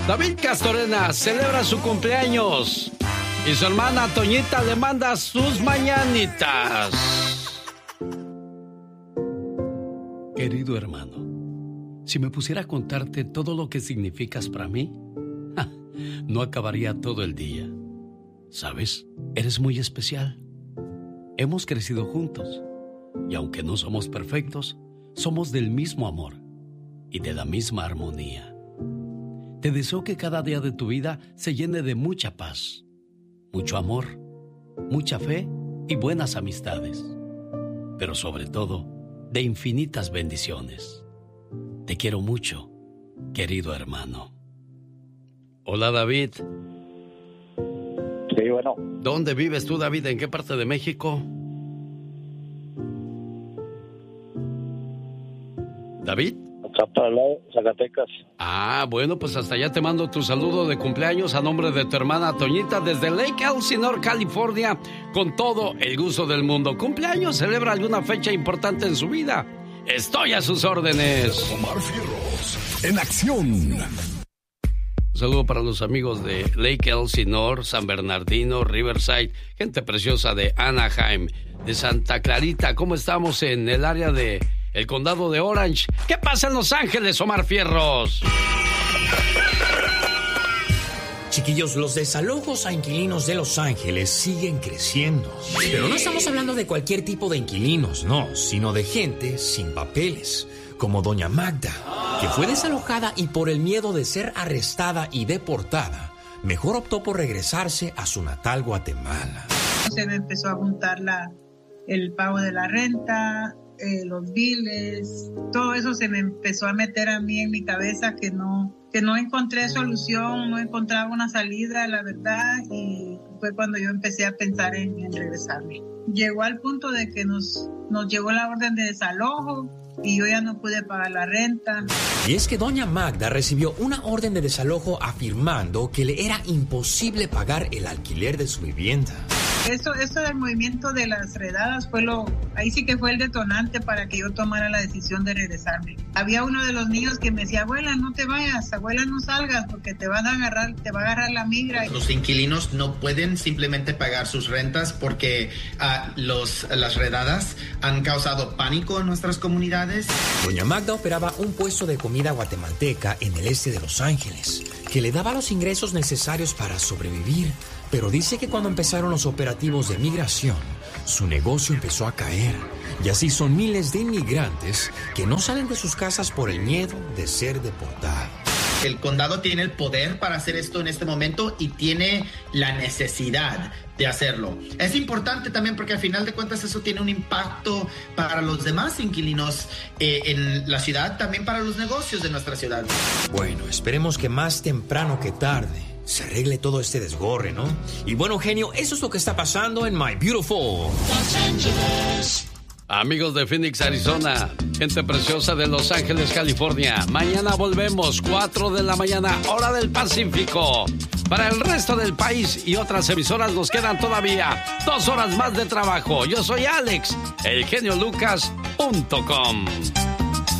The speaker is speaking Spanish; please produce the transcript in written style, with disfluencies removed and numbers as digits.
David Castorena celebra su cumpleaños y su hermana Toñita le manda sus mañanitas. Querido hermano, si me pusiera a contarte todo lo que significas para mí, no acabaría todo el día. ¿Sabes? Eres muy especial. Hemos crecido juntos y aunque no somos perfectos, somos del mismo amor y de la misma armonía. Te deseo que cada día de tu vida se llene de mucha paz, mucho amor, mucha fe y buenas amistades, pero sobre todo, de infinitas bendiciones. Te quiero mucho, querido hermano. Hola, David. Sí, bueno. ¿Dónde vives tú, David? ¿En qué parte de México? ¿David? Acá para el lado, Zacatecas. Ah, bueno, pues hasta allá te mando tu saludo de cumpleaños a nombre de tu hermana Toñita desde Lake Elsinore, California, con todo el gusto del mundo. ¿Cumpleaños? ¿Celebra alguna fecha importante en su vida? Estoy a sus órdenes. Omar Fierros, en acción. Un saludo para los amigos de Lake Elsinore, San Bernardino, Riverside, gente preciosa de Anaheim, de Santa Clarita. ¿Cómo estamos en el área de el condado de Orange? ¿Qué pasa en Los Ángeles, Omar Fierros? Chiquillos, los desalojos a inquilinos de Los Ángeles siguen creciendo. Pero no estamos hablando de cualquier tipo de inquilinos, no, sino de gente sin papeles, como doña Magda, que fue desalojada y por el miedo de ser arrestada y deportada, mejor optó por regresarse a su natal Guatemala. Se me empezó a juntar el pago de la renta, los biles, todo eso se me empezó a meter a mí en mi cabeza que no encontré solución, no encontraba una salida, la verdad, y fue cuando yo empecé a pensar en regresarme. Llegó al punto de que nos llegó la orden de desalojo y yo ya no pude pagar la renta. Y es que doña Magda recibió una orden de desalojo afirmando que le era imposible pagar el alquiler de su vivienda. Eso del movimiento de las redadas ahí sí que fue el detonante para que yo tomara la decisión de regresarme. Había uno de los niños que me decía, abuela, no te vayas, abuela, no salgas porque te va a agarrar la migra. Los inquilinos no pueden simplemente pagar sus rentas porque las redadas han causado pánico en nuestras comunidades. Doña Magda operaba un puesto de comida guatemalteca en el este de Los Ángeles, que le daba los ingresos necesarios para sobrevivir. Pero dice que cuando empezaron los operativos de migración, su negocio empezó a caer. Y así son miles de inmigrantes que no salen de sus casas por el miedo de ser deportados. El condado tiene el poder para hacer esto en este momento y tiene la necesidad de hacerlo. Es importante también porque al final de cuentas eso tiene un impacto para los demás inquilinos en la ciudad, también para los negocios de nuestra ciudad. Bueno, esperemos que más temprano que tarde se arregle todo este desgorre, ¿no? Y bueno, genio, eso es lo que está pasando en My Beautiful Los Ángeles. Amigos de Phoenix, Arizona, gente preciosa de Los Ángeles, California. Mañana volvemos, 4 de la mañana, hora del Pacífico. Para el resto del país y otras emisoras nos quedan todavía 2 horas más de trabajo. Yo soy Alex, elgeniolucas.com.